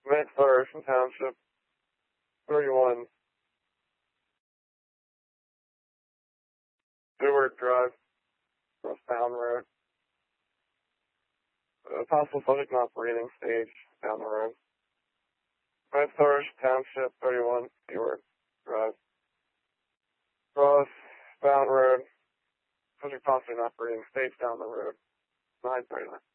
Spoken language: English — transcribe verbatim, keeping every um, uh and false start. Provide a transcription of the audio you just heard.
McPherson Township, thirty-one. Stewart Drive, Westbound Road. Uh, possible subject not operating stage down the road. McPherson Township, thirty-one, Stewart Drive. Crossbound Road, subject possibly not operating stage down the road. nine thirty-nine.